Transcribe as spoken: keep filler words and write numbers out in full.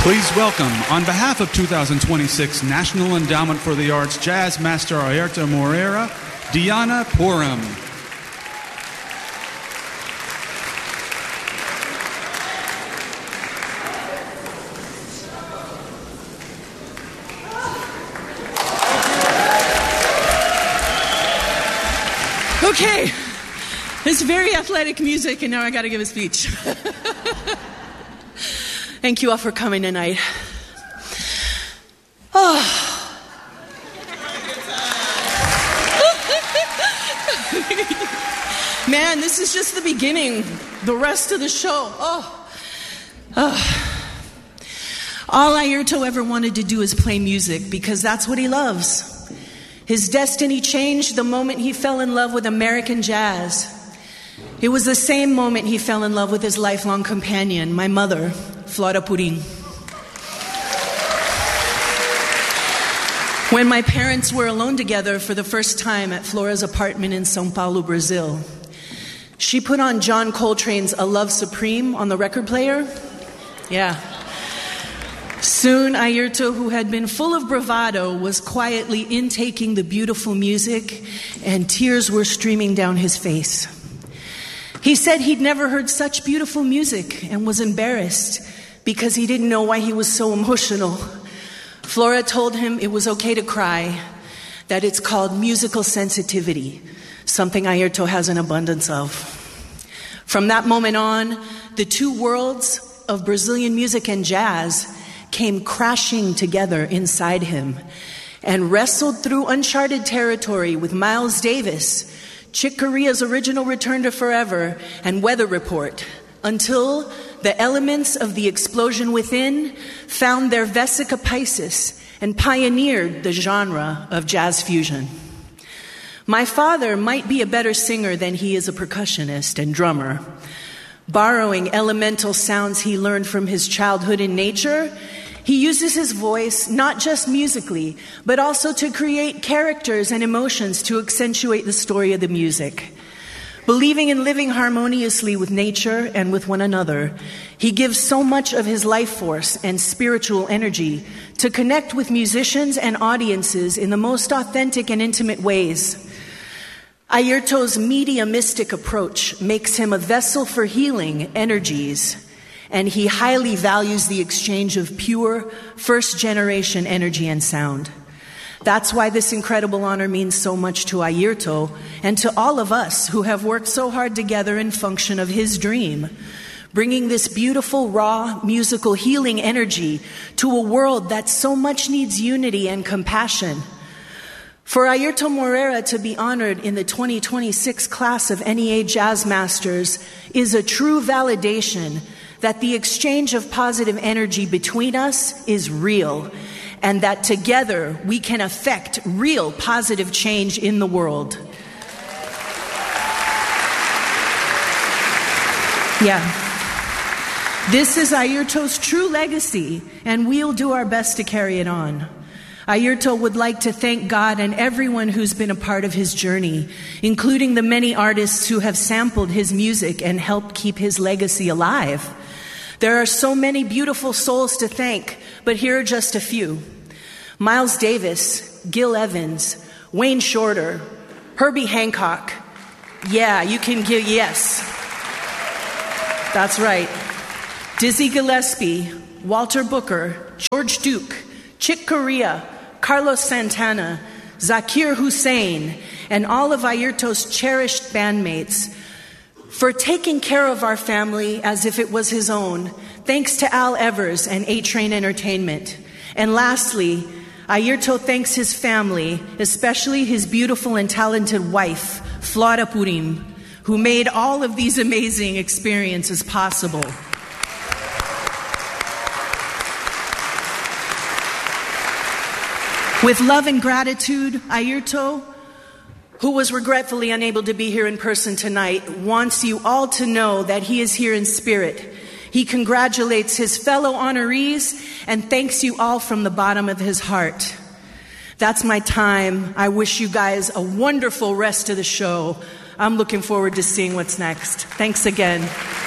Please welcome, on behalf of two thousand twenty-six National Endowment for the Arts Jazz Master Airto Moreira, Diana Purim. Okay, it's very athletic music, and now I got to give a speech. Thank you all for coming tonight. Oh. Man, this is just the beginning. The rest of the show. Oh. Oh. All Airto ever wanted to do is play music because that's what he loves. His destiny changed the moment he fell in love with American jazz. It was the same moment he fell in love with his lifelong companion, my mother, Flora Purim. When my parents were alone together for the first time at Flora's apartment in São Paulo, Brazil, she put on John Coltrane's A Love Supreme on the record player. Yeah. Soon, Airto, who had been full of bravado, was quietly intaking the beautiful music, and tears were streaming down his face. He said he'd never heard such beautiful music and was embarrassed because he didn't know why he was so emotional. Flora told him it was okay to cry, that it's called musical sensitivity, something Airto has an abundance of. From that moment on, the two worlds of Brazilian music and jazz came crashing together inside him and wrestled through uncharted territory with Miles Davis, Chick Corea's original Return to Forever, and Weather Report, until the elements of the explosion within found their vesica piscis and pioneered the genre of jazz fusion. My father might be a better singer than he is a percussionist and drummer. Borrowing elemental sounds he learned from his childhood in nature, he uses his voice not just musically, but also to create characters and emotions to accentuate the story of the music. Believing in living harmoniously with nature and with one another, he gives so much of his life force and spiritual energy to connect with musicians and audiences in the most authentic and intimate ways. Airto's mediumistic approach makes him a vessel for healing energies, and he highly values the exchange of pure, first-generation energy and sound. That's why this incredible honor means so much to Airto and to all of us who have worked so hard together in function of his dream, bringing this beautiful, raw, musical healing energy to a world that so much needs unity and compassion. For Airto Moreira to be honored in the twenty twenty-six class of N E A Jazz Masters is a true validation that the exchange of positive energy between us is real, and that together we can affect real positive change in the world. Yeah. This is Airto's true legacy, and we'll do our best to carry it on. Airto would like to thank God and everyone who's been a part of his journey, including the many artists who have sampled his music and helped keep his legacy alive. There are so many beautiful souls to thank, but here are just a few. Miles Davis, Gil Evans, Wayne Shorter, Herbie Hancock. Yeah, you can give yes. That's right. Dizzy Gillespie, Walter Booker, George Duke, Chick Corea, Carlos Santana, Zakir Hussain, and all of Airto's cherished bandmates for taking care of our family as if it was his own, thanks to Al Evers and A-Train Entertainment. And lastly, Airto thanks his family, especially his beautiful and talented wife, Flora Purim, who made all of these amazing experiences possible. With love and gratitude, Airto, who was regretfully unable to be here in person tonight, wants you all to know that he is here in spirit. He congratulates his fellow honorees and thanks you all from the bottom of his heart. That's my time. I wish you guys a wonderful rest of the show. I'm looking forward to seeing what's next. Thanks again.